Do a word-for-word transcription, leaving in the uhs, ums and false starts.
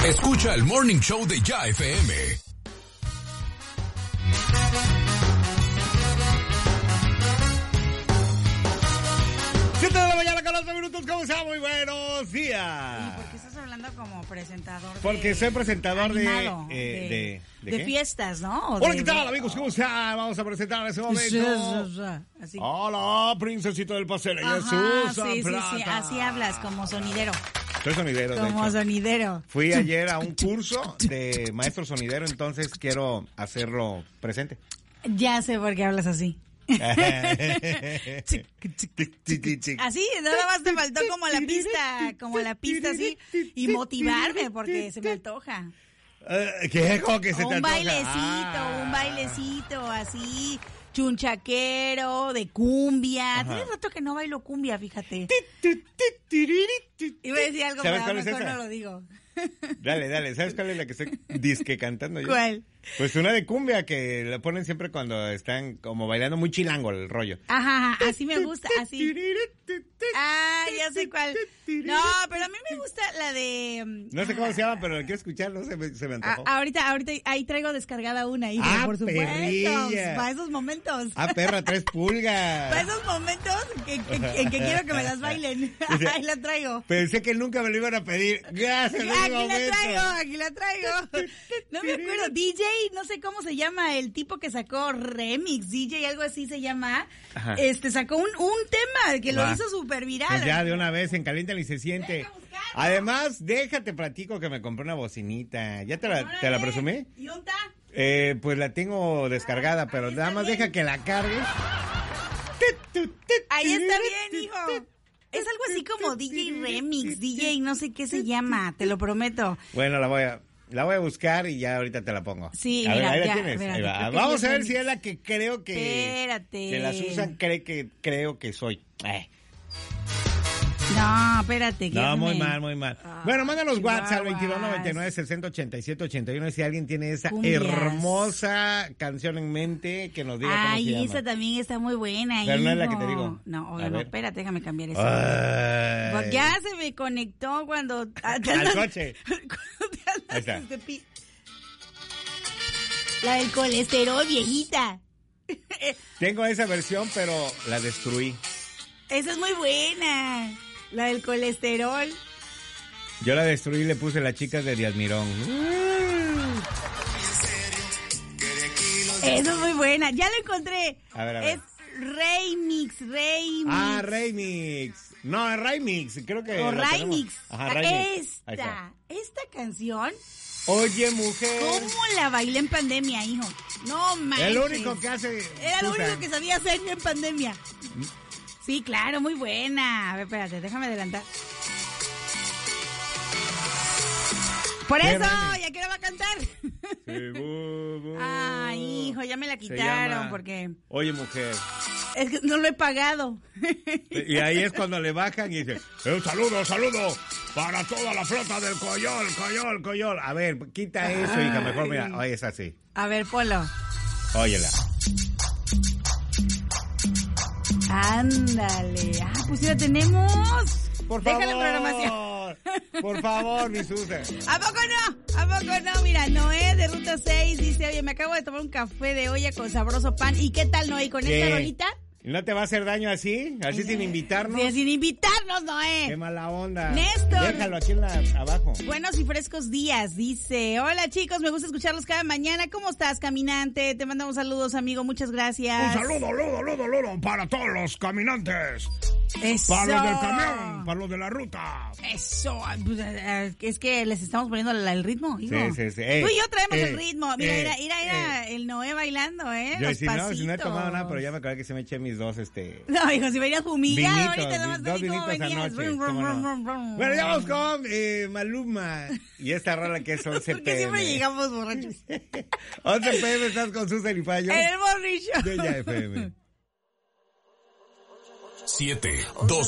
Escucha el Morning Show de Ya F M. siete de la mañana con once minutos, ¿cómo está? Muy buenos días. ¿Y por qué estás hablando como presentador? De... Porque soy presentador de, animado, eh, de, de, de, de fiestas, ¿no? O Hola, de, ¿qué tal, de... amigos? ¿Cómo está? Vamos a presentar en ese momento. Así. Hola, princesito del pastel. Ajá, Jesús sí, sí, Plata. sí, así hablas, como sonidero. Soy sonidero, de Como hecho. sonidero. Fui ayer a un curso de maestro sonidero, entonces quiero hacerlo presente. Ya sé por qué hablas así. Así, nada más te faltó como la pista, como la pista así, y motivarme porque se me antoja. Uh, ¿Qué? ¿Cómo que se te Un antoja? bailecito, Ah. un bailecito así, chunchaquero, de cumbia. Ajá. Tiene rato que no bailo cumbia, fíjate. Iba a decir algo, ¿Sabes pero cuál es mejor esa? no lo digo. Dale, dale. ¿Sabes cuál es la que estoy disque cantando yo? ¿Cuál? Pues una de cumbia que la ponen siempre cuando están como bailando muy chilango el rollo. Ajá, así me gusta, así. Ah, ya sé cuál. No, pero a mí me gusta la de... No sé cómo se llama, pero la quiero escuchar, no se me, se me antojó. Ah, ahorita, ahorita, ahí traigo descargada una, hijo, Ah, por supuesto. perrilla. Para esos momentos. Ah, perra, tres pulgas. Para esos momentos que, que, en que quiero que me las bailen. Ahí la traigo. Pensé que nunca me lo iban a pedir. Gracias, Aquí amigo, la momento. traigo, aquí la traigo. No me acuerdo, D J, no sé cómo se llama el tipo que sacó Remix, D J, algo así se llama. Ajá. Este, sacó un, un tema que lo Va. hizo súper viral. Pues ya de una vez en caliente ni se siente. Deja buscarlo. Además, déjate platico que me compré una bocinita. ¿Ya te la, te la presumí? ¿Y dónde está? Eh, pues la tengo descargada, pero ahí nada está más bien. deja que la cargue. Ahí está bien, hijo. Es algo así como D J Remix, D J no sé qué se llama, te lo prometo. Bueno, la voy a, la voy a buscar y ya ahorita te la pongo. Sí, a ver, mira, ahí la ya, tienes. espérate, Ahí va. creo que Vamos ya a ver es si es la que creo que, Espérate. que la Susan cree que creo que soy. Eh. No, espérate. No, guíame. muy mal, muy mal. Ah, bueno, mándanos WhatsApp al chihuahuas. veintidós noventa y nueve sesenta ochenta y siete ochenta y uno si alguien tiene esa Cumbias. hermosa canción en mente que nos diga cómo se Ay, llama. esa también está muy buena. Pero no es la hijo. que te digo. No, A oye, no, ver. espérate, déjame cambiar eso. Ay. Porque ya se me conectó cuando... Al coche. cuando te andas, Ahí está. este, pi- La del colesterol, viejita. Tengo esa versión, pero la destruí. Esa es muy buena. La del colesterol. Yo la destruí y le puse las chicas de Díaz Mirón. Esa es muy buena. Ya lo encontré. A ver, a ver. Es Remix, Remix. Ah, Remix. No, es Remix. Creo que. O la tenemos. Remix. Ajá, Remix. Ahí Esta, está. esta canción, Oye, mujer. ¿cómo la bailé en pandemia, hijo? No manches. El único que hace. Era lo Susan. único que sabía hacer yo en pandemia. Sí, claro, muy buena. A ver, espérate, déjame adelantar. Por Qué eso, buena. ya que la va a cantar. Sí, bu, bu. Ay, hijo, ya me la Se quitaron llama, porque Oye, mujer. es que no lo he pagado. Y ahí es cuando le bajan y dicen, un saludo, saludo para toda la flota del Coyol, Coyol, Coyol. A ver, quita eso, hija, mejor mira, oye, es así. A ver, Polo. Óyela. Ándale. Ah, pues sí la tenemos. Por Deja favor. la programación. Por favor, mi Susan. ¿A poco no? ¿A poco no? Mira, Noé de Ruta seis dice, oye, me acabo de tomar un café de olla con sabroso pan. ¿Y qué tal, Noé? ¿Con ¿Qué? esta rolita? ¿No te va a hacer daño así? ¿Así sin invitarnos? Sí, sin invitarnos, Noé. Qué mala onda. Néstor. Déjalo aquí en la, abajo. Buenos y frescos días, dice. Hola, chicos, me gusta escucharlos cada mañana. ¿Cómo estás, caminante? Te mandamos saludos, amigo. Muchas gracias. Un saludo, ludo, ludo, ludo para todos los caminantes. Eso. Para los del camión, para los de la ruta. Eso. Pues, eh, Es que les estamos poniendo la- el ritmo, hijo. Sí, sí, sí. Eh, Tú y yo traemos eh, el ritmo. Mira, eh, mira, mira, mira, el Noé bailando, ¿eh? Yo Los si no, pasitos. si no he tomado nada, pero ya me acordé que se me eché mis dos, este... No, hijo, si venías fumigado Vinitos, ahorita, nada más dos así como vinitos venías. anoche, Rum, ¿cómo rum, no? rum, rum. Bueno, ya vamos con eh, Maluma. Y esta rola que es once Porque p m. siempre llegamos borrachos. once p m estás con Susan y Fallo. En el morning show. De Ya F M. siete, dos.